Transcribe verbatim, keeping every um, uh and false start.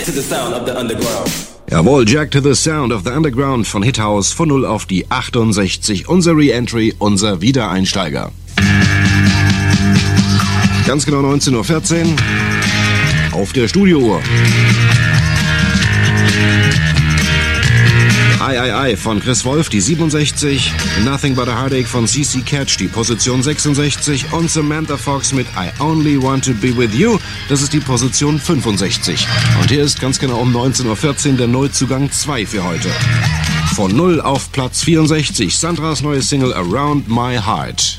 to the sound of the underground. Jawohl, Jack to the Sound of the Underground von Hithouse von null auf die achtundsechzig. Unser Re-Entry, unser Wiedereinsteiger. Ganz genau neunzehn Uhr vierzehn auf der Studiouhr. I, I, I von Chris Wolf, die siebenundsechzig. Nothing But a Heartache von C C Catch, die Position sechsundsechzig. Und Samantha Fox mit I Only Want to Be With You, das ist die Position fünfundsechzig. Und hier ist ganz genau um neunzehn Uhr vierzehn der Neuzugang zwei für heute. Von null auf Platz vierundsechzig, Sandras neue Single Around My Heart.